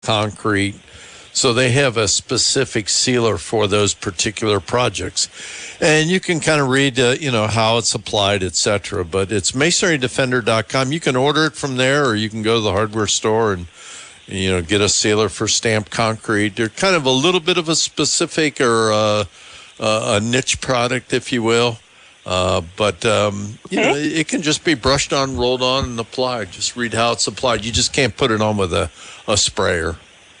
concrete. So they have a specific sealer for those particular projects. And you can kind of read, how it's applied, etc. But it's masonrydefender.com. You can order it from there, or you can go to the hardware store and, get a sealer for stamped concrete. They're kind of a little bit of a specific or a niche product, if you will. But it can just be brushed on, rolled on, and applied. Just read how it's applied. You just can't put it on with a sprayer.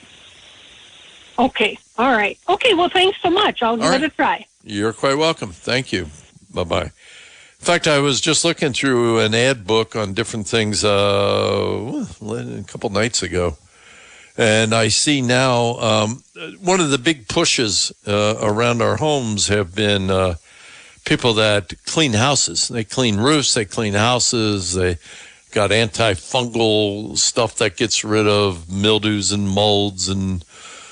Okay. All right. Okay. Well, thanks so much. I'll give it a try. You're quite welcome. Thank you. Bye-bye. In fact, I was just looking through an ad book on different things a couple nights ago. And I see now one of the big pushes around our homes have been people that clean houses. They clean roofs. They clean houses. They got antifungal stuff that gets rid of mildews and molds and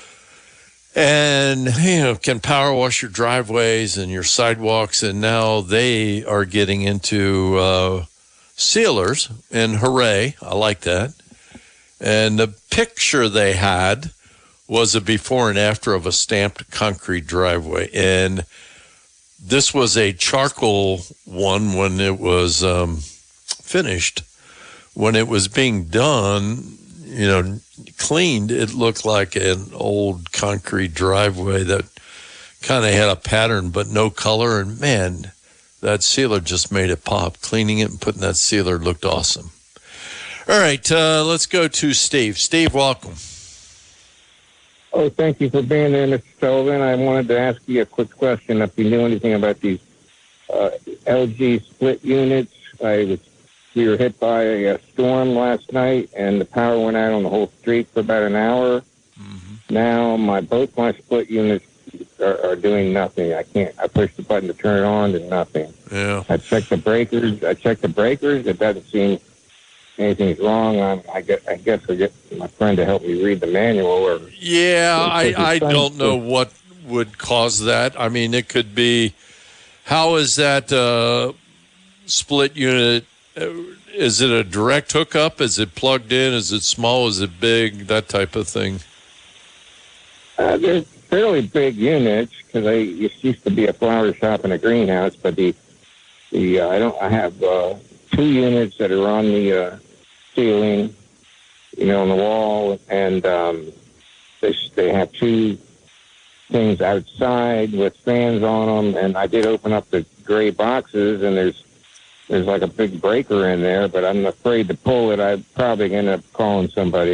can power wash your driveways and your sidewalks. And now they are getting into sealers, and hooray, I like that. And the picture they had was a before and after of a stamped concrete driveway. And this was a charcoal one when it was finished. When it was being done, cleaned, it looked like an old concrete driveway that kind of had a pattern but no color. And man, that sealer just made it pop. Cleaning it and putting that sealer looked awesome. All right, let's go to Steve. Steve, welcome. Oh, thank you for being there, Mr. Sullivan. I wanted to ask you a quick question. If you knew anything about these LG split units. We were hit by a storm last night, and the power went out on the whole street for about an hour. Mm-hmm. Now, both my split units are doing nothing. I push the button to turn it on, and nothing. Yeah. I checked the breakers. It doesn't seem anything's wrong. I guess I get my friend to help me read the manual. I don't know what would cause that. I mean, it could be, how is that split unit? Is it a direct hookup? Is it plugged in? Is it small? Is it big? That type of thing. They're fairly big units because it used to be a flower shop and a greenhouse. But I have 2 units that are on the ceiling, on the wall, and they have 2 things outside with fans on them. And I did open up the gray boxes, and there's like a big breaker in there, but I'm afraid to pull it. I'm probably going to end up calling somebody.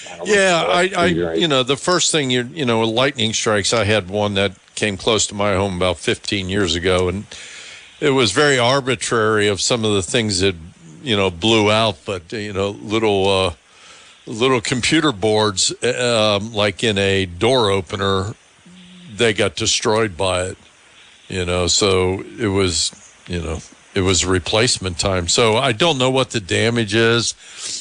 The first thing, lightning strikes, I had one that came close to my home about 15 years ago, and it was very arbitrary of some of the things that, blew out, but, little computer boards, like in a door opener, they got destroyed by it, so it was, it was replacement time. So I don't know what the damage is.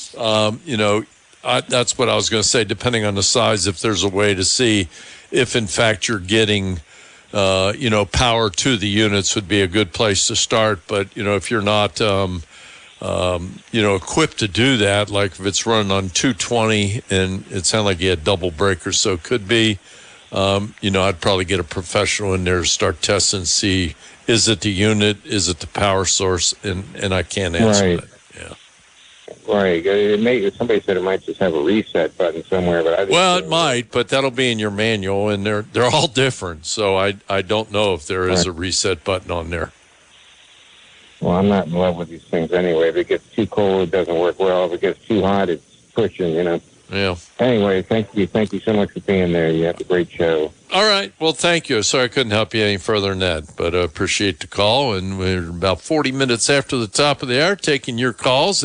That's what I was going to say, depending on the size, if there's a way to see if, in fact, you're getting, power to the units would be a good place to start. But, if you're not, equipped to do that, like if it's running on 220 and it sounded like you had double breakers, so it could be, I'd probably get a professional in there to start testing and see, is it the unit? Is it the power source? And I can't answer that. Yeah. Right. Somebody said it might just have a reset button somewhere, but it might, but that'll be in your manual, and they're all different. So I don't know if there is a reset button on there. Well, I'm not in love with these things anyway. If it gets too cold, it doesn't work well. If it gets too hot, it's pushing, Yeah. Anyway, thank you so much for being there. You have a great show. All right. Well, thank you. Sorry I couldn't help you any further than that, but I appreciate the call. And we're about 40 minutes after the top of the hour, taking your calls,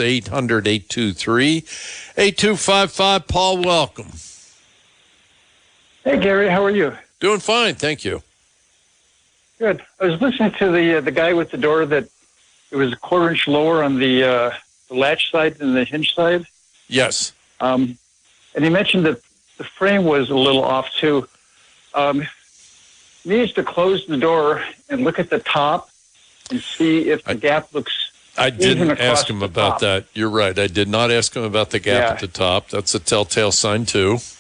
800-823-8255. Paul, welcome. Hey, Gary. How are you? Doing fine. Thank you. Good. I was listening to the guy with the door that it was a quarter inch lower on the latch side than the hinge side. Yes. And he mentioned that the frame was a little off, too. Needs to close the door and look at the top and see if the gap looks I didn't ask him about that. You're right. I did not ask him about the gap at the top. That's a telltale sign, too.